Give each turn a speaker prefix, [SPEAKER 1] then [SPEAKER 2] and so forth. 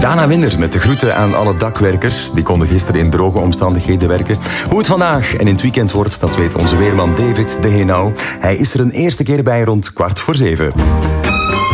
[SPEAKER 1] Dana Winder met de groeten aan alle dakwerkers. Die konden gisteren in droge omstandigheden werken. Hoe het vandaag en in het weekend wordt, dat weet onze weerman David de Henau. Hij is er een eerste keer bij rond 6:15.